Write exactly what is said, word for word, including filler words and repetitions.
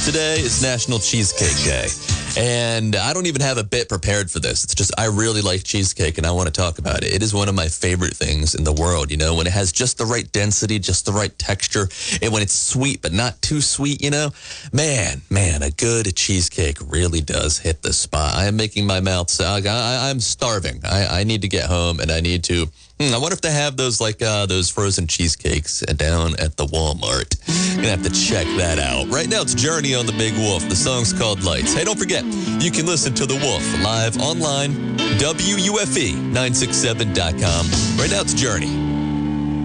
today is National Cheesecake Day. And I don't even have a bit prepared for this. It's just I really like cheesecake, and I want to talk about it. It is one of my favorite things in the world, you know, when it has just the right density, just the right texture, and when it's sweet but not too sweet, you know. Man, man, a good cheesecake really does hit the spot. I am making my mouth sag. I, I'm starving. I, I need to get home, and I need to... Hmm, I wonder if they have those like uh, those frozen cheesecakes down at the Walmart. Gonna have to check that out. Right now, it's Journey on the Big Wolf. The song's called Lights. Hey, don't forget, you can listen to The Wolf live online, W U F E nine six seven dot com. Right now, it's Journey.